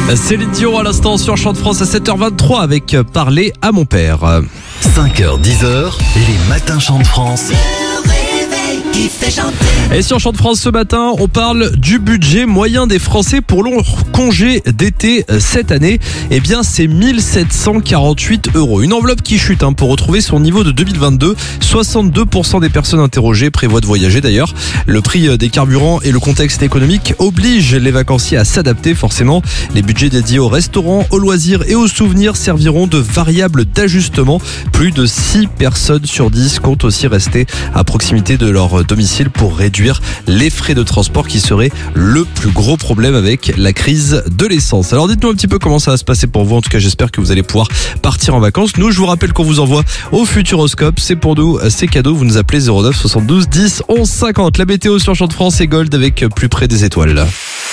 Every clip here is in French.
Céline Dion à l'instant sur Chant de France à 7h23 avec Parler à mon père. 5h, 10h, les matins Chant de France. Qui fait chanter. Et sur Chant de France ce matin, on parle du budget moyen des Français pour leur congé d'été cette année. Eh bien, c'est 1748 €. Une enveloppe qui chute pour retrouver son niveau de 2022. 62% des personnes interrogées prévoient de voyager d'ailleurs. Le prix des carburants et le contexte économique obligent les vacanciers à s'adapter forcément. Les budgets dédiés aux restaurants, aux loisirs et aux souvenirs serviront de variable d'ajustement. Plus de 6 personnes sur 10 comptent aussi rester à proximité de leur domicile pour réduire les frais de transport qui seraient le plus gros problème avec la crise de l'essence. Alors dites-nous un petit peu comment ça va se passer pour vous. En tout cas, j'espère que vous allez pouvoir partir en vacances. Nous, je vous rappelle qu'on vous envoie au Futuroscope. C'est pour nous, c'est cadeau. Vous nous appelez 09 72 10 11 50. La météo sur Chant de France et Gold avec plus près des étoiles.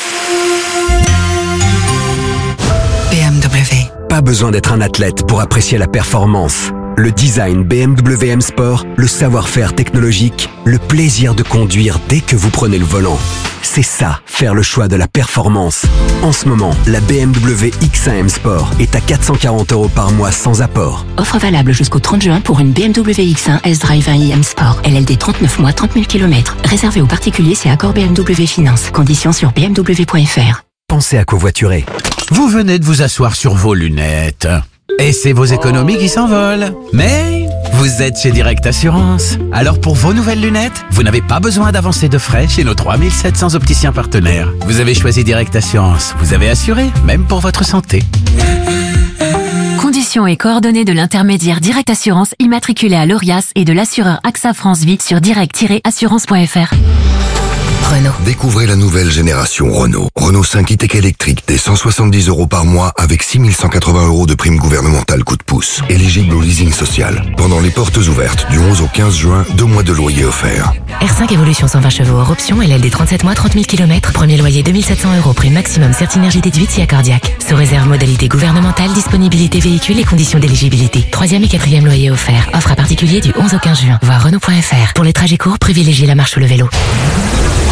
BMW. Pas besoin d'être un athlète pour apprécier la performance. Le design BMW M Sport, le savoir-faire technologique, le plaisir de conduire dès que vous prenez le volant. C'est ça, faire le choix de la performance. En ce moment, la BMW X1 M Sport est à 440 € par mois sans apport. Offre valable jusqu'au 30 juin pour une BMW X1 S-Drive 1i M Sport. LLD 39 mois, 30 000 km. Réservé aux particuliers, c'est accord BMW Finance. Conditions sur bmw.fr. Pensez à covoiturer. Vous venez de vous asseoir sur vos lunettes. Et c'est vos économies qui s'envolent. Mais vous êtes chez Direct Assurance. Alors pour vos nouvelles lunettes, vous n'avez pas besoin d'avancer de frais chez nos 3700 opticiens partenaires. Vous avez choisi Direct Assurance. Vous avez assuré, même pour votre santé. Conditions et coordonnées de l'intermédiaire Direct Assurance immatriculé à l'ORIAS et de l'assureur AXA France Vie sur direct-assurance.fr. Renault. Découvrez la nouvelle génération Renault. Renault 5 e-tech électrique dès 170 € par mois avec 6180 € de prime gouvernementale coup de pouce. Éligible au leasing social. Pendant les portes ouvertes du 11 au 15 juin, 2 mois de loyer offerts. R5 Evolution 120 chevaux hors option, LLD 37 mois, 30 000 km. Premier loyer 2700 €, prime maximum Certinergie déduite si accordiaque. Sous réserve modalité gouvernementale, disponibilité véhicule et conditions d'éligibilité. 3e et 4e loyer offert. Offre à particulier du 11 au 15 juin. Voir Renault.fr. Pour les trajets courts, privilégiez la marche ou le vélo.